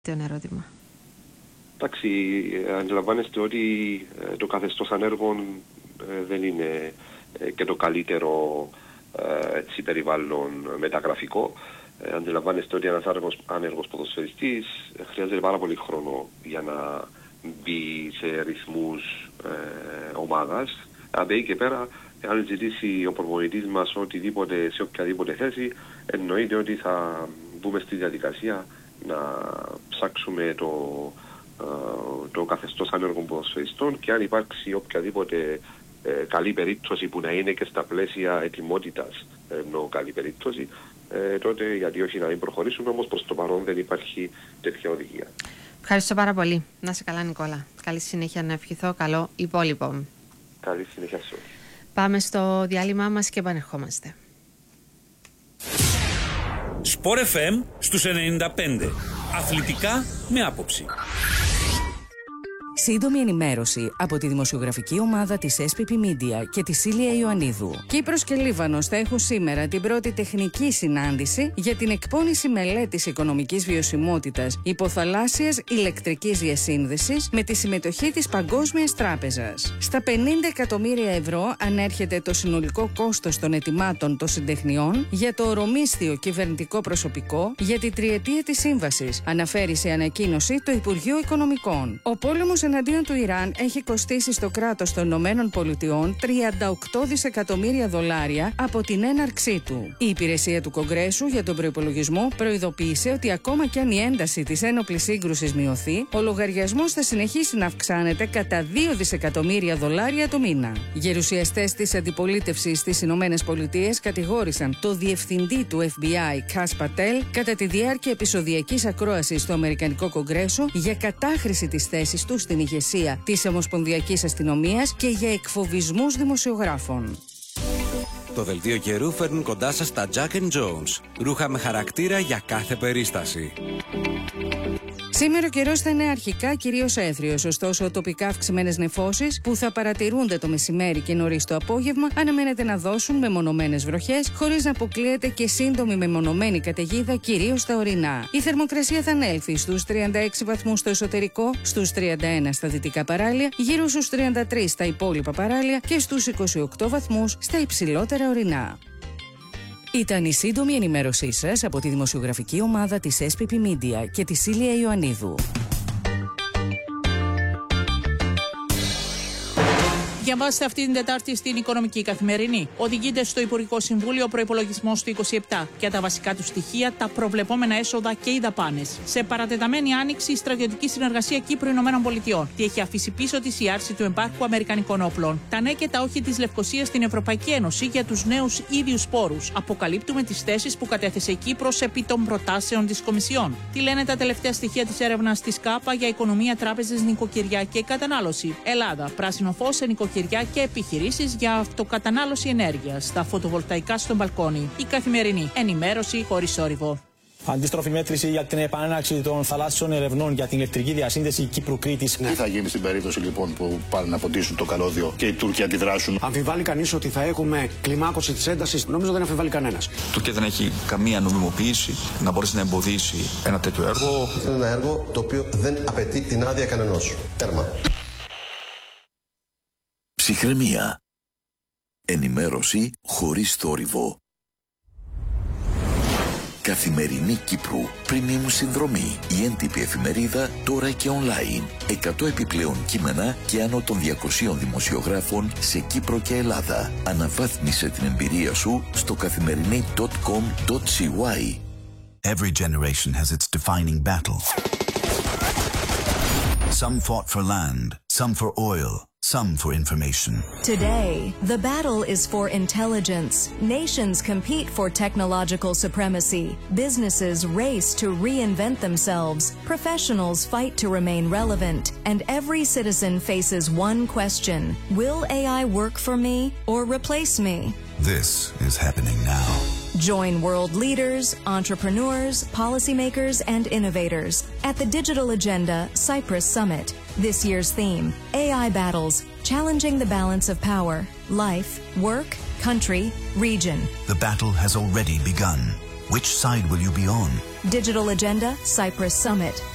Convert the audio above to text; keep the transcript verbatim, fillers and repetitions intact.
Το ερώτημα. Εντάξει, αντιλαμβάνεστε ότι ε, το καθεστώς ανέργων ε, δεν είναι ε, και το καλύτερο ε, έτσι, περιβάλλον μεταγραφικό. Ε, αντιλαμβάνεστε ότι ένας άνεργος, άνεργος ποδοσφαιριστής ε, χρειάζεται πάρα πολύ χρόνο για να μπει σε ρυθμούς ε, ομάδας. Από εκεί και πέρα, αν ζητήσει ο προπονητής μας οτιδήποτε σε οποιαδήποτε θέση, εννοείται ότι θα μπούμε στη διαδικασία να ψάξουμε το, το καθεστώς άνεργων ποδοσφαιριστών και αν υπάρξει οποιαδήποτε ε, καλή περίπτωση που να είναι και στα πλαίσια ετοιμότητας, ενώ καλή περίπτωση, ε, τότε γιατί όχι να μην προχωρήσουμε, όμως προς το παρόν δεν υπάρχει τέτοια οδηγία. Ευχαριστώ πάρα πολύ. Να είσαι καλά, Νικόλα. Καλή συνέχεια, να ευχηθώ καλό υπόλοιπο. Καλή συνέχεια σε όλους. Πάμε στο διάλειμμά μας και επανερχόμαστε. Σπορ εφ εμ στους ενενήντα πέντε. Αθλητικά με άποψη. Σύντομη ενημέρωση από τη δημοσιογραφική ομάδα της ες πι πι Media και τη Σίλια Ιωαννίδου. Κύπρος και Λίβανος θα έχουν σήμερα την πρώτη τεχνική συνάντηση για την εκπόνηση μελέτης οικονομικής βιωσιμότητας υποθαλάσσιας ηλεκτρικής διασύνδεσης με τη συμμετοχή της Παγκόσμιας Τράπεζας. Στα πενήντα εκατομμύρια ευρώ ανέρχεται το συνολικό κόστος των ετοιμάτων των συντεχνιών για το ορομίσθιο κυβερνητικό προσωπικό για τη τριετία της σύμβασης, αναφέρει σε ανακοίνωση το Υπουργείο Οικονομικών. Ο πόλεμος εναντίον του Ιράν έχει κοστίσει στο κράτος των Ηνωμένων Πολιτειών τριάντα οκτώ δισεκατομμύρια δολάρια από την έναρξή του. Η υπηρεσία του Κογκρέσου για τον προϋπολογισμό προειδοποίησε ότι ακόμα κι αν η ένταση της ένοπλης σύγκρουσης μειωθεί, ο λογαριασμός θα συνεχίσει να αυξάνεται κατά δύο δισεκατομμύρια δολάρια το μήνα. Γερουσιαστές της αντιπολίτευσης στις Ηνωμένες Πολιτείες κατηγόρησαν το διευθυντή του εφ μπι άι, Κας Πατέλ, κατά τη διάρκεια επεισοδιακής ακρόασης στο Αμερικανικό Κογκρέσο για κατάχρηση της θέσης του στην ηγεσία της Ομοσπονδιακής Αστυνομίας και για εκφοβισμούς δημοσιογράφων. Το δελτίο καιρού φέρνουν κοντά σας τα Jack and Jones. Ρούχα με χαρακτήρα για κάθε περίσταση. Σήμερα ο καιρός θα είναι αρχικά κυρίως έθριος, ωστόσο τοπικά αυξημένες νεφώσεις που θα παρατηρούνται το μεσημέρι και νωρίς το απόγευμα αναμένεται να δώσουν μεμονωμένες βροχές, χωρίς να αποκλείεται και σύντομη μεμονωμένη καταιγίδα κυρίως στα ορεινά. Η θερμοκρασία θα ανέλθει στους τριάντα έξι βαθμούς στο εσωτερικό, στους τριάντα ένα στα δυτικά παράλια, γύρω στους τριάντα τρία στα υπόλοιπα παράλια και στους είκοσι οκτώ βαθμούς στα υψηλότερα ορεινά. Ήταν η σύντομη ενημέρωσή σας από τη δημοσιογραφική ομάδα της ες πι πι Media και τη Σίλια Ιωαννίδου. Διαβάστε αυτή την Τετάρτη στην Οικονομική Καθημερινή. Οδηγείται στο Υπουργικό Συμβούλιο ο προϋπολογισμός του είκοσι επτά και τα βασικά του στοιχεία, τα προβλεπόμενα έσοδα και οι δαπάνες. Σε παρατεταμένη άνοιξη, η στρατιωτική συνεργασία Κύπρου-Ηνωμένων Πολιτειών. Τι έχει αφήσει πίσω της η άρση του εμπάρκου αμερικανικών όπλων. Τα ναι και τα όχι της Λευκωσίας στην Ευρωπαϊκή Ένωση για τους νέους ίδιους πόρους. Αποκαλύπτουμε τις θέσεις που κατέθεσε η Κύπρος επί των προτάσεων της Κομισιόν. Τι λένε τα τελευταία στοιχεία της έρευνας της ΚΑΠΑ για οικονομία, τράπεζες, νοικοκυριά και κατανάλωση. Ελλάδα, πράσινο φως σε νοικοκυριά και επιχειρήσεις για αυτοκατανάλωση ενέργειας, τα φωτοβολταϊκά στο μπαλκόνι. Η καθημερινή ενημέρωση χωρίς θόρυβο. Αντίστροφη μέτρηση για την επανέναρξη των θαλάσσιων ερευνών για την ηλεκτρική διασύνδεση Κύπρου-Κρήτης. Τι θα γίνει στην περίπτωση λοιπόν που πάνε να ποτίσουν το καλώδιο και οι Τούρκοι αντιδράσουν? Αμφιβάλλει κανείς ότι θα έχουμε κλιμάκωση της έντασης? Νομίζω δεν αμφιβάλλει κανένας. Η Τουρκία δεν έχει καμία νομιμοποίηση να μπορέσει να εμποδίσει ένα τέτοιο έργο. Είναι ένα έργο το οποίο δεν απαιτεί την άδεια κανενός. Τέρμα. Ψυχραιμία. Ενημέρωση χωρίς θόρυβο. Καθημερινή Κύπρου. Premium συνδρομή. Η έντυπη εφημερίδα τώρα και online. εκατό επιπλέον κείμενα και άνω των διακοσίων δημοσιογράφων σε Κύπρο και Ελλάδα. Αναβάθμισε την εμπειρία σου στο καθημερινή τελεία κομ τελεία σι γουάι. Every generation has its defining battle. Some fought for land, some for oil, some for information. Today, the battle is for intelligence. Nations compete for technological supremacy. Businesses race to reinvent themselves. Professionals fight to remain relevant. And every citizen faces one question: will A I work for me or replace me? This is happening now. Join world leaders, entrepreneurs, policymakers, and innovators at the Digital Agenda Cyprus Summit. This year's theme, A I battles, challenging the balance of power, life, work, country, region. The battle has already begun. Which side will you be on? Digital Agenda Cyprus Summit.